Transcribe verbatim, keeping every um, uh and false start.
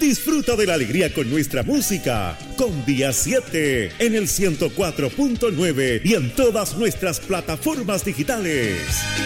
Disfruta de la alegría con nuestra música, con Día siete, en el ciento cuatro punto nueve y en todas nuestras plataformas digitales.